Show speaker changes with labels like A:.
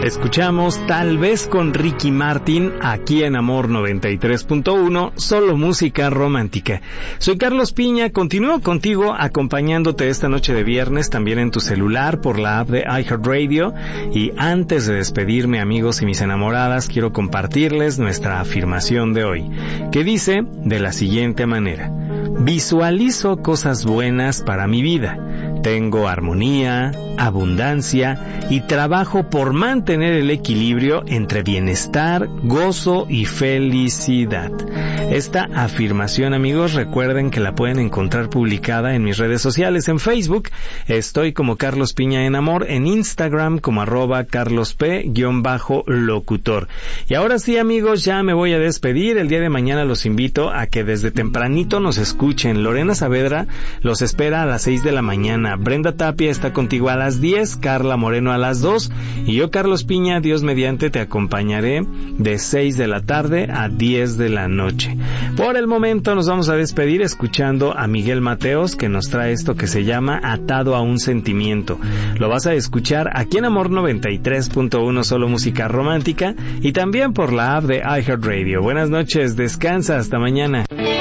A: Escuchamos Tal vez con Ricky Martin aquí en Amor 93.1, solo música romántica. Soy Carlos Piña, continúo contigo acompañándote esta noche de viernes también en tu celular por la app de iHeartRadio. Y antes de despedirme, amigos y mis enamoradas, quiero compartirles nuestra afirmación de hoy, que dice de la siguiente manera: visualizo cosas buenas para mi vida. Tengo armonía, abundancia y trabajo por mantener el equilibrio entre bienestar, gozo y felicidad. Esta afirmación, amigos, recuerden que la pueden encontrar publicada en mis redes sociales. En Facebook estoy como Carlos Piña en Amor, en Instagram como @carlosp_locutor. Y ahora sí, amigos, ya me voy a despedir. El día de mañana los invito a que desde tempranito nos escuchen. Lorena Saavedra los espera a las 6 de la mañana. Brenda Tapia está contigo a las 10, Carla Moreno a las 2 y yo, Carlos Piña, Dios mediante, te acompañaré de 6 de la tarde a 10 de la noche. Por el momento nos vamos a despedir escuchando a Miguel Mateos, que nos trae esto que se llama Atado a un sentimiento. Lo vas a escuchar aquí en Amor 93.1, solo música romántica, y también por la app de iHeartRadio. Buenas noches, descansa, hasta mañana.